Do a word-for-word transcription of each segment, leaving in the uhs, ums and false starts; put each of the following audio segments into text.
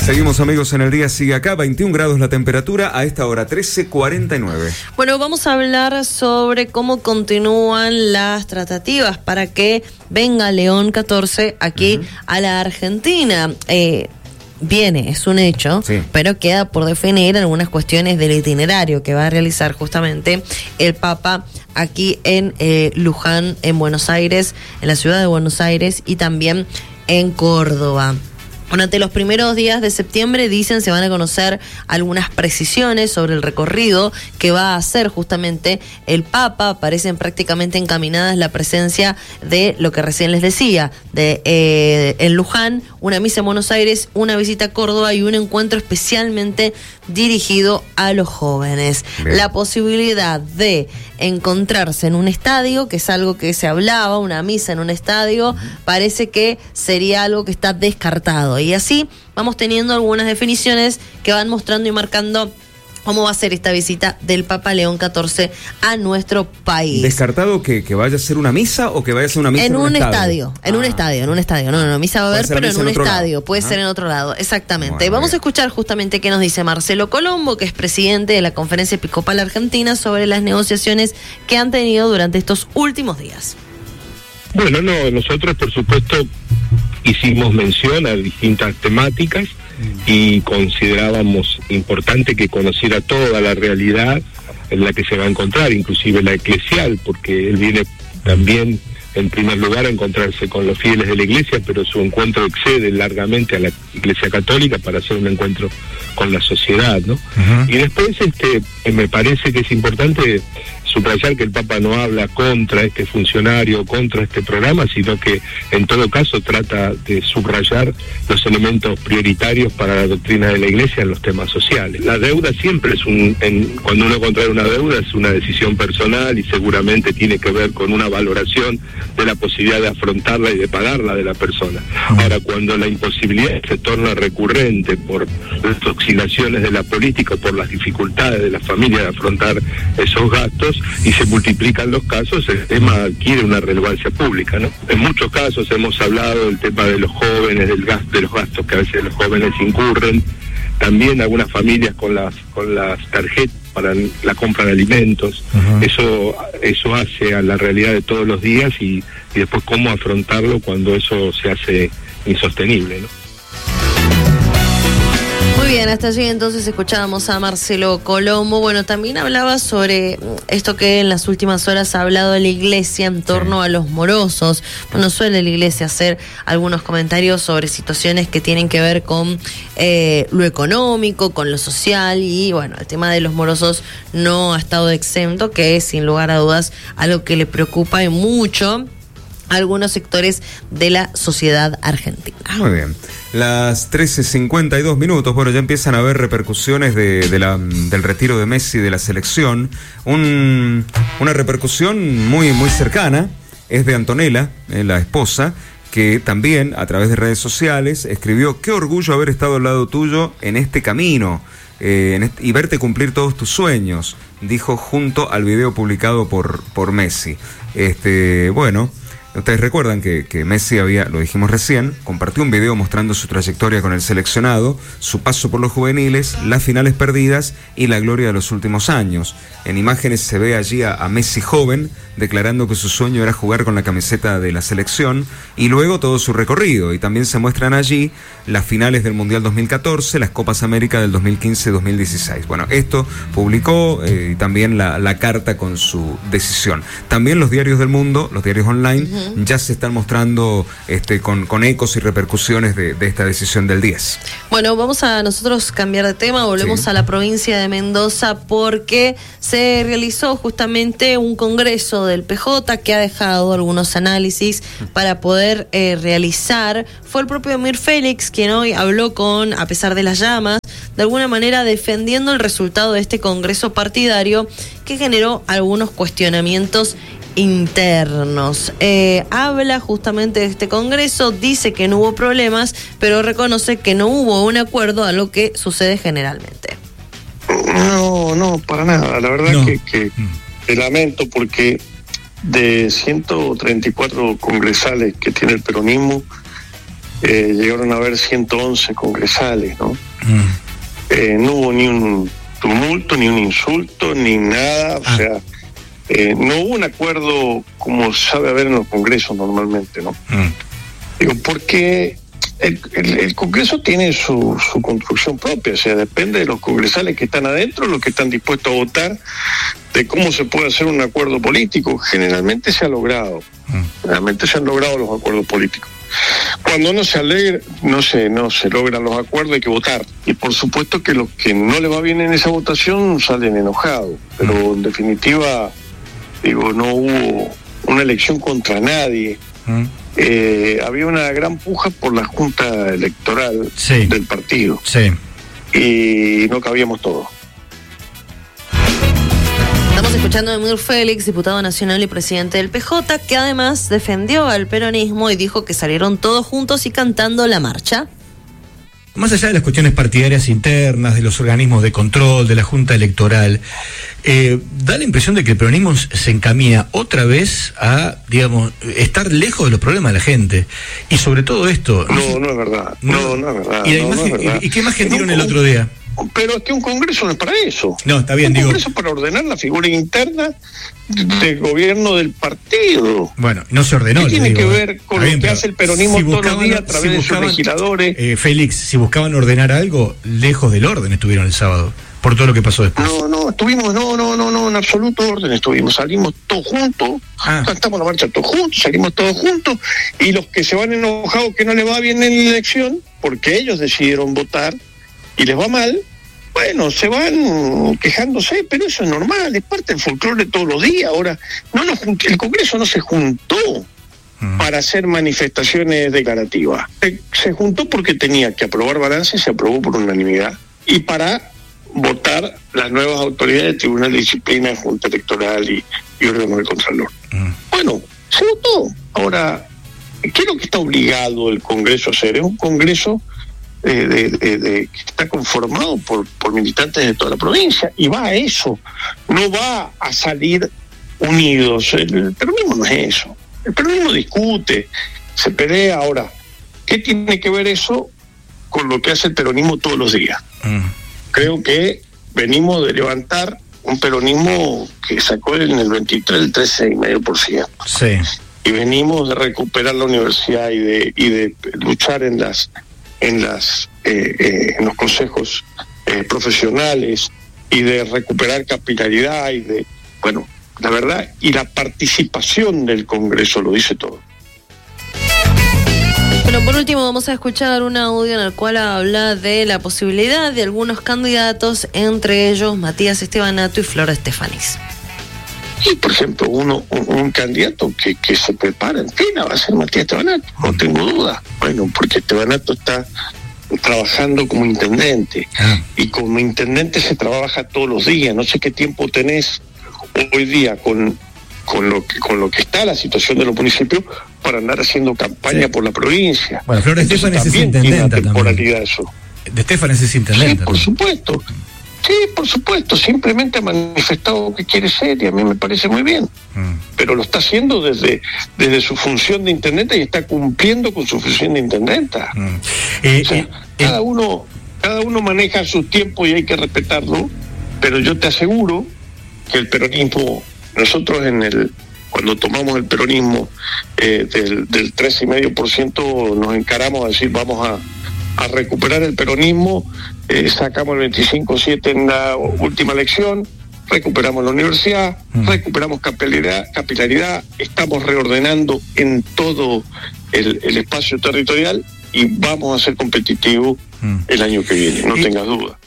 Seguimos, amigos, en el día sigue acá, veintiún grados la temperatura, a esta hora trece cuarenta y nueve. Bueno, vamos a hablar sobre cómo continúan las tratativas para que venga León catorce aquí uh-huh. a la Argentina. Eh, viene, es un hecho, sí. pero queda por definir algunas cuestiones del itinerario que va a realizar justamente el Papa aquí en eh, Luján, en Buenos Aires, en la ciudad de Buenos Aires y también en Córdoba. Durante los primeros días de septiembre, dicen, se van a conocer algunas precisiones sobre el recorrido que va a hacer justamente el Papa. Parecen prácticamente encaminadas la presencia de lo que recién les decía, de eh, en Luján, una misa en Buenos Aires, una visita a Córdoba y un encuentro especialmente dirigido a los jóvenes. Bien. La posibilidad de encontrarse en un estadio, que es algo que se hablaba, una misa en un estadio, parece que sería algo que está descartado. Y así vamos teniendo algunas definiciones que van mostrando y marcando cómo va a ser esta visita del Papa León catorce a nuestro país. ¿Descartado que, que vaya a ser una misa o que vaya a ser una misa en, en un, un estadio? estadio? En ah. un estadio, en un estadio. No, no, no, misa va a haber, pero en un estadio. Lado. Puede Ajá. ser en otro lado, exactamente. Bueno, Vamos bien. a escuchar justamente qué nos dice Marcelo Colombo, que es presidente de la Conferencia Episcopal Argentina, sobre las negociaciones que han tenido durante estos últimos días. Bueno, no, nosotros por supuesto hicimos mención a distintas temáticas y considerábamos importante que conociera toda la realidad en la que se va a encontrar, inclusive la eclesial, porque él viene también en primer lugar a encontrarse con los fieles de la iglesia, pero su encuentro excede largamente a la iglesia católica para hacer un encuentro con la sociedad, ¿no? Uh-huh. Y después este me parece que es importante subrayar que el Papa no habla contra este funcionario, contra este programa, sino que en todo caso trata de subrayar los elementos prioritarios para la doctrina de la Iglesia en los temas sociales. La deuda siempre es un, en, cuando uno contrae una deuda es una decisión personal y seguramente tiene que ver con una valoración de la posibilidad de afrontarla y de pagarla de la persona. Ahora, cuando la imposibilidad se torna recurrente por las oscilaciones de la política, por las dificultades de la familia de afrontar esos gastos, y se multiplican los casos, el tema adquiere una relevancia pública, ¿no? En muchos casos hemos hablado del tema de los jóvenes, del gasto, de los gastos que a veces los jóvenes incurren, también algunas familias con las con las tarjetas para la compra de alimentos. Uh-huh. eso eso hace a la realidad de todos los días y, y después cómo afrontarlo cuando eso se hace insostenible, ¿no? Muy bien, hasta allí entonces escuchábamos a Marcelo Colombo. Bueno, también hablaba sobre esto que en las últimas horas ha hablado la Iglesia en torno sí. a los morosos. Bueno, suele la Iglesia hacer algunos comentarios sobre situaciones que tienen que ver con eh, lo económico, con lo social, y bueno, el tema de los morosos no ha estado exento, que es sin lugar a dudas algo que le preocupa y mucho a algunos sectores de la sociedad argentina. Muy bien. Las trece cincuenta y dos minutos, bueno, ya empiezan a haber repercusiones de, de la, del retiro de Messi de la selección. Un, una repercusión muy, muy cercana es de Antonella, eh, la esposa, que también a través de redes sociales escribió: qué orgullo haber estado al lado tuyo en este camino eh, en este, y verte cumplir todos tus sueños, dijo junto al video publicado por, por Messi. Este, bueno... Ustedes recuerdan que, que Messi había, lo dijimos recién, compartió un video mostrando su trayectoria con el seleccionado, su paso por los juveniles, las finales perdidas y la gloria de los últimos años. En imágenes se ve allí a, a Messi joven, declarando que su sueño era jugar con la camiseta de la selección, y luego todo su recorrido. Y también se muestran allí las finales del Mundial dos mil catorce, las Copas América del dos mil quince dos mil dieciséis. Bueno, esto publicó eh, y también la, la carta con su decisión. También los diarios del mundo, los diarios online, uh-huh. ya se están mostrando este, con, con ecos y repercusiones de, de esta decisión del diez. Bueno, vamos a nosotros cambiar de tema, volvemos sí. a la provincia de Mendoza, porque se realizó justamente un congreso del P J que ha dejado algunos análisis para poder eh, realizar. Fue el propio Mir Félix quien hoy habló con A pesar de las llamas, de alguna manera defendiendo el resultado de este congreso partidario que generó algunos cuestionamientos internos. Eh, habla justamente de este congreso, dice que no hubo problemas, pero reconoce que no hubo un acuerdo a lo que sucede generalmente. No, no, para nada. La verdad no. que, que te lamento porque de ciento treinta y cuatro congresales que tiene el peronismo, eh, llegaron a haber ciento once congresales, ¿no? Mm. Eh, no hubo ni un tumulto, ni un insulto, ni nada, Ah. o sea, eh, no hubo un acuerdo como sabe haber en los congresos normalmente, ¿no? Mm. Digo, porque el, el, el Congreso tiene su, su construcción propia, o sea, depende de los congresales que están adentro, los que están dispuestos a votar, de cómo se puede hacer un acuerdo político. Generalmente se ha logrado, Mm. generalmente se han logrado los acuerdos políticos. Cuando no se alegra, no se, no se logran los acuerdos, hay que votar. Y por supuesto que los que no les va bien en esa votación salen enojados, pero en definitiva, digo, no hubo una elección contra nadie. Mm. Eh, había una gran puja por la junta electoral Sí. del partido Sí. y no cabíamos todos. Estamos escuchando a Emir Félix, diputado nacional y presidente del P J, que además defendió al peronismo y dijo que salieron todos juntos y cantando la marcha. Más allá de las cuestiones partidarias internas, de los organismos de control, de la Junta Electoral, eh, da la impresión de que el peronismo se encamina otra vez a, digamos, estar lejos de los problemas de la gente. Y sobre todo esto... No, no es verdad. No, no es verdad. ¿Y, la no, imagen- no es verdad. ¿y qué imagen No, dieron el no. otro día? Pero es que un congreso no es para eso. No, está bien, un digo... congreso es para ordenar la figura interna del gobierno del partido. Bueno, no se ordenó. ¿Qué le tiene digo, que eh. ver con Está lo bien, que pero hace el peronismo si todos los buscaban- días a través si de sus buscaban, legisladores? eh, Félix, si buscaban ordenar algo, lejos del orden estuvieron el sábado, por todo lo que pasó después. No, no, estuvimos, no, no, no, no, en absoluto orden estuvimos, salimos todos juntos, Ah. cantamos la marcha todos juntos, salimos todos juntos, y los que se van enojados que no les va bien en la elección, porque ellos decidieron votar y les va mal, bueno, se van quejándose, pero eso es normal, es parte del folclore de todos los días. Ahora, no nos junt- el Congreso no se juntó Mm. para hacer manifestaciones declarativas. Se, se juntó porque tenía que aprobar balance, se aprobó por unanimidad, y para votar las nuevas autoridades del Tribunal de Disciplina, Junta Electoral y, y órgano del Contralor. Mm. Bueno, se votó. Ahora, ¿qué es lo que está obligado el Congreso a hacer? Es un Congreso eh, de, de- de- que está conformado por, por militantes de toda la provincia, y va a eso, no va a salir unidos. El peronismo no es eso. El peronismo discute, se pelea. Ahora, ¿qué tiene que ver eso con lo que hace el peronismo todos los días? Mm. Creo que venimos de levantar un peronismo que sacó en el veintitrés el trece coma cinco por ciento. Sí. Y venimos de recuperar la universidad y de y de luchar en las en las eh, eh, en los consejos eh, profesionales, y de recuperar capilaridad, y de, bueno, la verdad, y la participación del Congreso lo dice todo. Bueno, por último vamos a escuchar un audio en el cual habla de la posibilidad de algunos candidatos, entre ellos Matías Estebanato y Flor Estefanís. Y, por ejemplo, uno un, un candidato que, que se prepara en fila va a ser Matías Estebanato, no tengo duda. Bueno, porque Estebanato está trabajando como intendente, Ah. y como intendente se trabaja todos los días. No sé qué tiempo tenés hoy día con, con, lo, que, con lo que está la situación de los municipios para andar haciendo campaña Sí. por la provincia. Bueno, Flor Entonces, Estefanís es también tiene una intendenta también. temporalidad eso. De Estefanís es Sí, intendente. por ¿no? supuesto. Sí, por supuesto. Simplemente ha manifestado que quiere ser, y a mí me parece muy bien. Mm. Pero lo está haciendo desde, desde su función de intendente, y está cumpliendo con su función de intendenta. Mm. Eh, O sea, eh, cada eh, uno, cada uno maneja su tiempo y hay que respetarlo, pero yo te aseguro que el peronismo, nosotros en el cuando tomamos el peronismo eh, del, del trece coma cinco por ciento, nos encaramos a decir vamos a, a recuperar el peronismo, eh, sacamos el veinticinco coma siete en la última elección, recuperamos la universidad, Mm. recuperamos capilaridad, capilaridad, estamos reordenando en todo el, el espacio territorial, y vamos a ser competitivos Mm. el año que viene, no Y- tengas duda.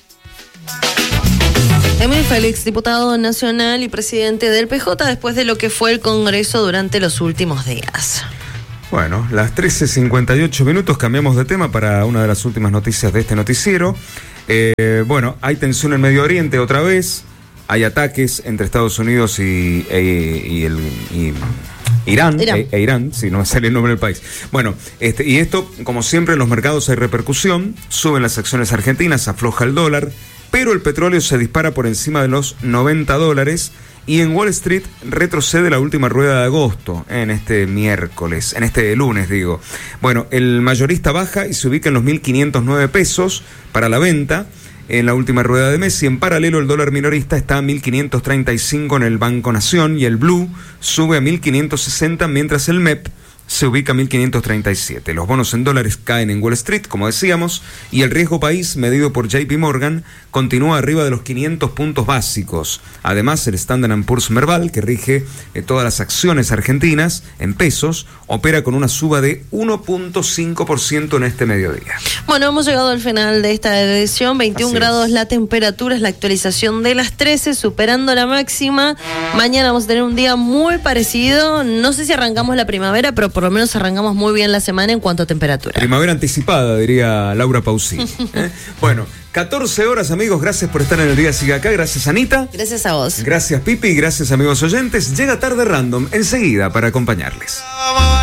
Emir Félix, diputado nacional y presidente del P J, después de lo que fue el Congreso durante los últimos días. Bueno, las trece cincuenta y ocho minutos, cambiamos de tema para una de las últimas noticias de este noticiero. Eh, bueno, hay tensión en Medio Oriente otra vez, hay ataques entre Estados Unidos y, e- y el... y Irán, Irán. E, e Irán, si no me sale el nombre del país. Bueno, este, y esto, como siempre, en los mercados hay repercusión, suben las acciones argentinas, afloja el dólar, pero el petróleo se dispara por encima de los noventa dólares Y en Wall Street retrocede la última rueda de agosto, en este miércoles, en este lunes digo. Bueno, el mayorista baja y se ubica en los mil quinientos nueve pesos para la venta en la última rueda de mes, y en paralelo el dólar minorista está a mil quinientos treinta y cinco en el Banco Nación, y el Blue sube a mil quinientos sesenta, mientras el M E P se ubica a mil quinientos treinta y siete. Los bonos en dólares caen en Wall Street, como decíamos, y el riesgo país, medido por J P Morgan, continúa arriba de los quinientos puntos básicos. Además, el Standard and Poor's Merval, que rige eh, todas las acciones argentinas en pesos, opera con una suba de uno punto cinco por ciento en este mediodía. Bueno, hemos llegado al final de esta edición. veintiún grados la temperatura, es la actualización de las trece, superando la máxima. Mañana vamos a tener un día muy parecido. No sé si arrancamos la primavera, pero por lo menos arrancamos muy bien la semana en cuanto a temperatura. Primavera anticipada, diría Laura Pausini. ¿eh? Bueno, catorce horas, amigos. Gracias por estar en el Día Sigue Acá. Gracias, Anita. Gracias a vos. Gracias, Pipi. Gracias, amigos oyentes. Llega Tarde Random enseguida para acompañarles.